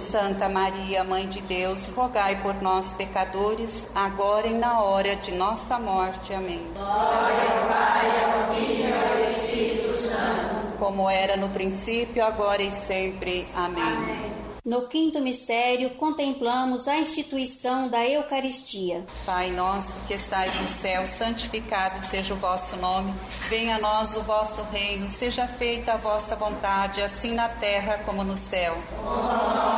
Santa Maria, Mãe de Deus, rogai por nós, pecadores, agora e na hora de nossa morte. Amém. Glória ao Pai, ao Filho e ao Espírito Santo, como era no princípio, agora e sempre. Amém. Amém. No quinto mistério, contemplamos a instituição da Eucaristia. Pai nosso que estais no céu, santificado seja o vosso nome. Venha a nós o vosso reino, seja feita a vossa vontade, assim na terra como no céu.